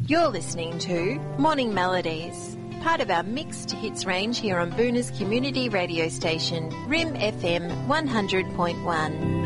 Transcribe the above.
You're listening to Morning Melodies, part of our mixed hits range here on Boona's community radio station, RIM FM 100.1.